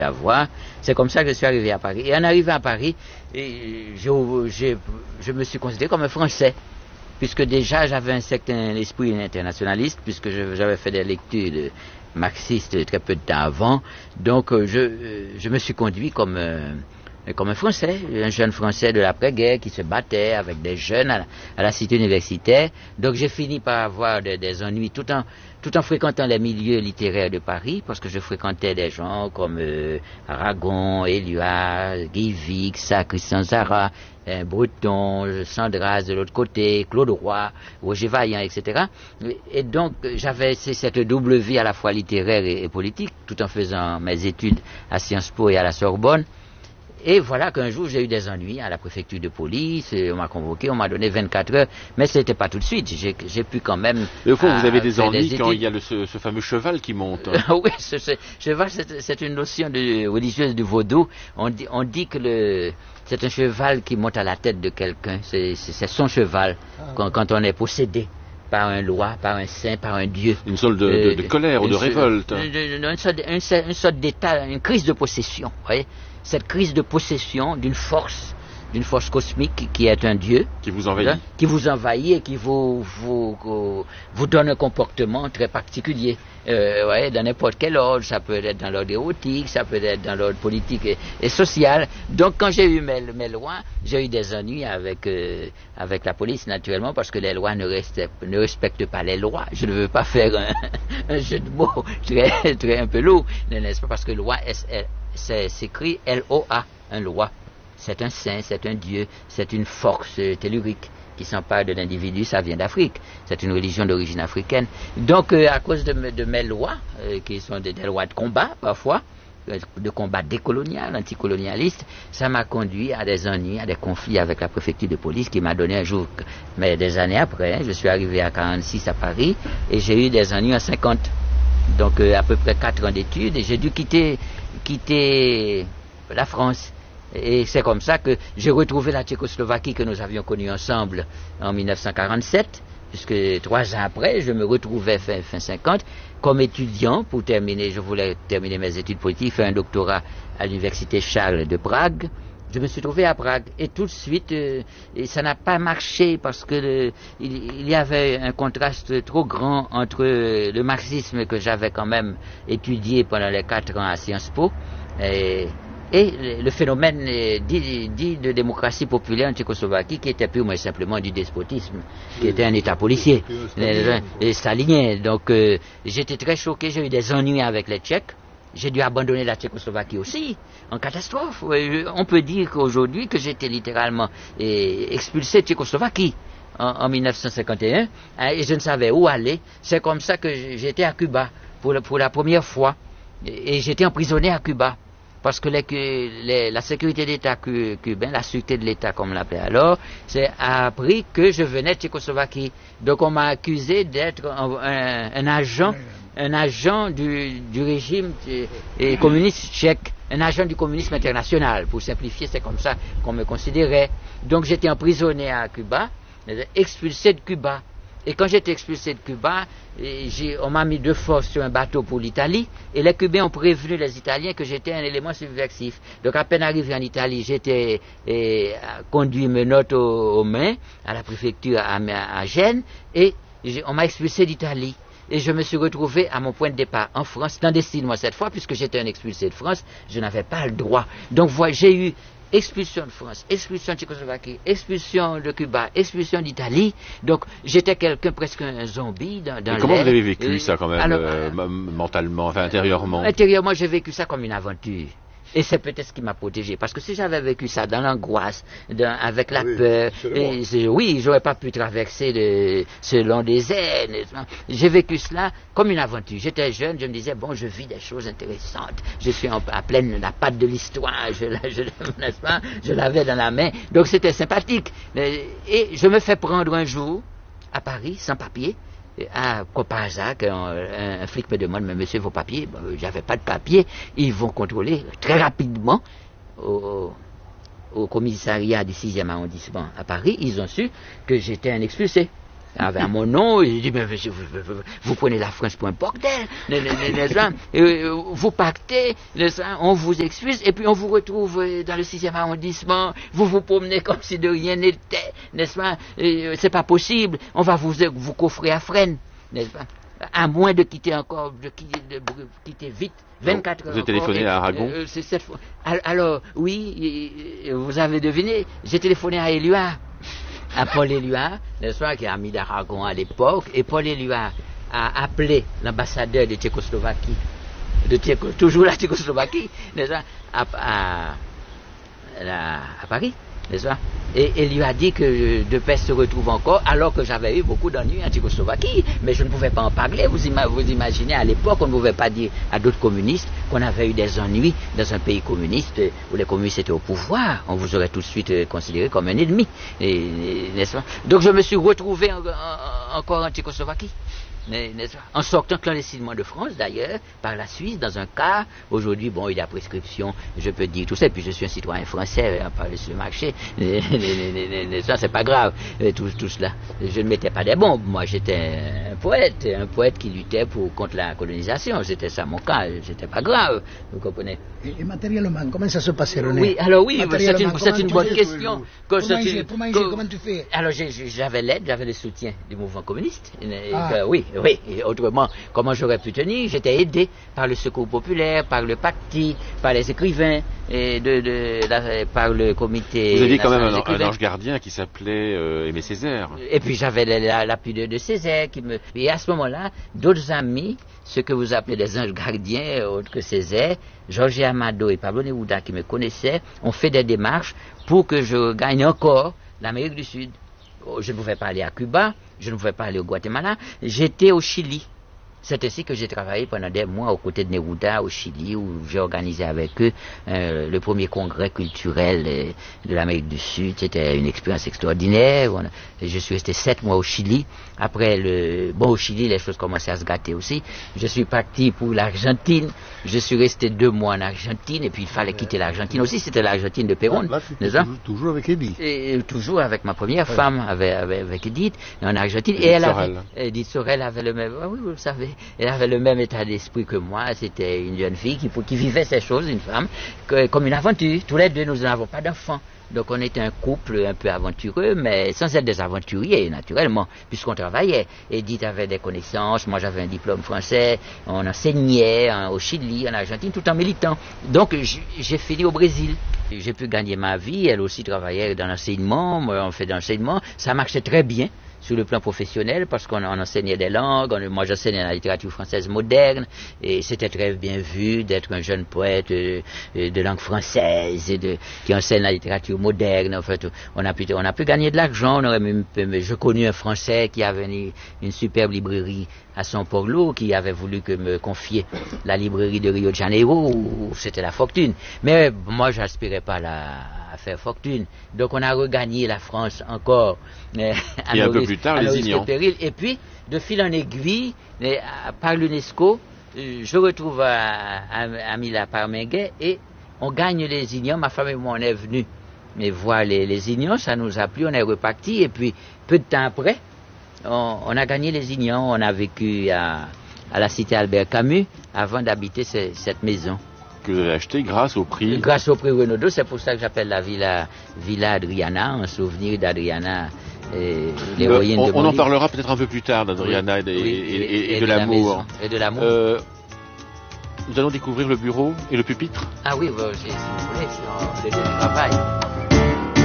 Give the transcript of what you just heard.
à voir. C'est comme ça que je suis arrivé à Paris. Et en arrivant à Paris, je me suis considéré comme un Français, puisque déjà j'avais un certain esprit internationaliste, puisque j'avais fait des lectures marxistes très peu de temps avant. Donc je me suis conduit comme un Français, un jeune Français de l'après-guerre qui se battait avec des jeunes à la cité universitaire. Donc j'ai fini par avoir des ennuis tout en fréquentant les milieux littéraires de Paris, parce que je fréquentais des gens comme Aragon, Éluard, Guy Vix, Christian Zara, Breton, Sandras de l'autre côté, Claude Roy, Roger Vaillant, etc. Et donc j'avais cette double vie à la fois littéraire et politique, tout en faisant mes études à Sciences Po et à la Sorbonne. Et voilà qu'un jour j'ai eu des ennuis à la préfecture de police, on m'a convoqué, on m'a donné 24 heures, mais c'était pas tout de suite, j'ai pu quand même... Mais au fond vous avez des ennuis quand il y a ce fameux cheval qui monte. Oui, ce cheval c'est une notion religieuse du vaudou, on dit que c'est un cheval qui monte à la tête de quelqu'un, c'est son cheval quand on est possédé par un loi, par un saint, par un dieu. Une sorte de colère ou de révolte. Une sorte d'état, une crise de possession, vous voyez. Cette crise de possession d'une force cosmique qui est un dieu. Qui vous envahit. Qui vous envahit et qui vous donne un comportement très particulier. Dans n'importe quel ordre, ça peut être dans l'ordre érotique, ça peut être dans l'ordre politique et social. Donc quand j'ai eu mes lois, j'ai eu des ennuis avec la police naturellement, parce que les lois ne respectent pas les lois. Je ne veux pas faire un jeu de mots très un peu lourd, n'est-ce pas, parce que loi c'est écrit L-O-A, un loi. C'est un saint, c'est un dieu, c'est une force tellurique qui s'empare de l'individu, ça vient d'Afrique. C'est une religion d'origine africaine. Donc, à cause de mes lois, qui sont des lois de combat, parfois, de combat décolonial, anticolonialiste, ça m'a conduit à des ennuis, à des conflits avec la préfecture de police, qui m'a donné un jour, mais des années après, je suis arrivé à 46 à Paris, et j'ai eu des ennuis à 50. Donc, à peu près 4 ans d'études, et j'ai dû quitter la France. Et c'est comme ça que j'ai retrouvé la Tchécoslovaquie que nous avions connue ensemble en 1947, puisque 3 ans après, je me retrouvais fin 50 comme étudiant pour terminer, je voulais terminer mes études politiques, faire un doctorat à l'université Charles de Prague. Je me suis trouvé à Prague et tout de suite, ça n'a pas marché parce que il y avait un contraste trop grand entre le marxisme que j'avais quand même étudié pendant les 4 ans à Sciences Po et le phénomène dit de démocratie populaire en Tchécoslovaquie, qui était purement et simplement du despotisme, qui était un État policier, et stalinien. Donc j'étais très choqué, j'ai eu des ennuis avec les Tchèques. J'ai dû abandonner la Tchécoslovaquie aussi, en catastrophe. On peut dire qu'aujourd'hui que j'étais littéralement expulsé de Tchécoslovaquie en 1951, et je ne savais où aller. C'est comme ça que j'étais à Cuba pour la première fois, et j'étais emprisonné à Cuba. Parce que la sécurité d'État cubain, la sûreté de l'État comme on l'appelait alors, a appris que je venais de Tchécoslovaquie. Donc on m'a accusé d'être un agent du régime communiste tchèque, un agent du communisme international. Pour simplifier, c'est comme ça qu'on me considérait. Donc j'étais emprisonné à Cuba, expulsé de Cuba. Et quand j'étais expulsé de Cuba, on m'a mis de force sur un bateau pour l'Italie, et les Cubains ont prévenu les Italiens que j'étais un élément subversif. Donc à peine arrivé en Italie, j'étais conduit menottes aux mains à la préfecture à Gênes, et on m'a expulsé d'Italie. Et je me suis retrouvé à mon point de départ en France, clandestinement cette fois, puisque j'étais un expulsé de France, je n'avais pas le droit. Donc voilà, j'ai eu expulsion de France, expulsion de Tchécoslovaquie, expulsion de Cuba, expulsion d'Italie. Donc j'étais presque un zombie dans comment vous avez vécu ça quand même, mentalement, enfin intérieurement? Intérieurement, j'ai vécu ça comme une aventure. Et c'est peut-être ce qui m'a protégé. Parce que si j'avais vécu ça dans l'angoisse, avec la peur, j'aurais pas pu traverser ce long désert. J'ai vécu cela comme une aventure. J'étais jeune, je me disais, bon, je vis des choses intéressantes. Je suis à pleine la patte de l'histoire. Je l'avais dans la main. Donc c'était sympathique. Et je me fais prendre un jour à Paris, sans papier. Comme par hasard, un flic me demande, mais monsieur, vos papiers, j'avais pas de papiers, ils vont contrôler très rapidement au commissariat du 6e arrondissement à Paris, ils ont su que j'étais un expulsé. avec mon nom, il dit, mais vous prenez la France pour un bordel, vous pactez, on vous excuse, et puis on vous retrouve dans le 6e arrondissement, vous vous promenez comme si de rien n'était, n'est-ce pas? C'est pas possible, on va vous coffrer à Fresnes, n'est-ce pas? À moins de quitter encore, de quitter vite, 24 heures. Vous avez téléphoné à Aragon? C'est cette fois. Alors, oui, vous avez deviné, j'ai téléphoné à Éluard. À Paul Éluard, n'est-ce pas, qui est ami d'Aragon à l'époque, et Paul Éluard a appelé l'ambassadeur de Tchécoslovaquie, toujours la Tchécoslovaquie, n'est-ce pas, à Paris, n'est-ce pas, et lui a dit que De Pestre se retrouve encore, alors que j'avais eu beaucoup d'ennuis en Tchécoslovaquie, mais je ne pouvais pas en parler. Vous imaginez, à l'époque, on ne pouvait pas dire à d'autres communistes qu'on avait eu des ennuis dans un pays communiste où les communistes étaient au pouvoir. On vous aurait tout de suite considéré comme un ennemi, n'est-ce pas? Donc je me suis retrouvé encore en Tchécoslovaquie. N'est-ce pas? En sortant clandestinement de France, d'ailleurs, par la Suisse, dans un cas, aujourd'hui, bon, il y a prescription, je peux dire tout ça, et puis je suis un citoyen français, par le marché, ça, c'est pas grave, tout cela. Je ne mettais pas des bombes, moi, j'étais un poète qui luttait contre la colonisation, c'était ça mon cas, c'était pas grave, vous comprenez? Et matériellement, comment ça se passait, René? Oui, alors oui, c'est une bonne question. Comment tu fais? Alors, j'avais l'aide, j'avais le soutien du mouvement communiste, oui, et autrement, comment j'aurais pu tenir? J'étais aidé par le Secours populaire, par le parti, par les écrivains, et par le comité. Vous aviez quand même un ange gardien qui s'appelait Aimé Césaire. Et puis j'avais l'appui de Césaire et à ce moment-là, d'autres amis, ceux que vous appelez des anges gardiens, autres que Césaire, Georges Amado et Pablo Neruda qui me connaissaient, ont fait des démarches pour que je gagne encore l'Amérique du Sud. Je ne pouvais pas aller à Cuba, je ne pouvais pas aller au Guatemala, j'étais au Chili. C'est ainsi que j'ai travaillé pendant des mois aux côtés de Neruda au Chili, où j'ai organisé avec eux le premier congrès culturel de l'Amérique du Sud. C'était une expérience extraordinaire. Je suis resté 7 mois au Chili. Après au Chili, les choses commençaient à se gâter aussi. Je suis parti pour l'Argentine. Je suis resté 2 mois en Argentine, et puis il fallait quitter l'Argentine aussi. C'était l'Argentine de Perón. Là, toujours avec Edith. Et toujours avec ma première femme, avec Edith, en Argentine. Edith Sorel avait le même, oui, vous le savez. Elle avait le même état d'esprit que moi. C'était une jeune fille qui vivait ces choses, une femme, comme une aventure. Tous les deux, nous n'avons pas d'enfants. Donc on était un couple un peu aventureux, mais sans être des aventuriers, naturellement, puisqu'on travaillait. Edith avait des connaissances, moi j'avais un diplôme français, on enseignait au Chili, en Argentine, tout en militant. Donc j'ai fini au Brésil. J'ai pu gagner ma vie, elle aussi travaillait dans l'enseignement, moi on fait de l'enseignement, ça marchait très bien sur le plan professionnel, parce qu'on enseignait des langues, moi j'enseignais la littérature française moderne, et c'était très bien vu d'être un jeune poète de langue française, qui enseigne la littérature moderne. En fait, on a pu gagner de l'argent. Je connais un Français qui avait une superbe librairie à São Paulo, qui avait voulu me confier la librairie de Rio de Janeiro, où c'était la fortune. Mais moi, j'aspirais pas à faire fortune. Donc on a regagné la France encore. Et un peu plus tard, les Ignans. Et puis, de fil en aiguille, par l'UNESCO, je retrouve à Mila Parmenguet, et on gagne les Ignans. Ma femme et moi, on est venus voir les Ignans, ça nous a plu, on est reparti, et puis peu de temps après, on a gagné les Ignans. On a vécu à la cité Albert Camus avant d'habiter cette maison. Que vous avez acheté grâce au prix Renaudot. C'est pour ça que j'appelle la Villa Adriana, en souvenir d'Adriana, l'héroïne de mon On en livre. parlera peut-être un peu plus tard d'Adriana et de l'amour. Et de l'amour. Nous allons découvrir le bureau et le pupitre. Ah oui, si vous voulez, c'est les deux du travail.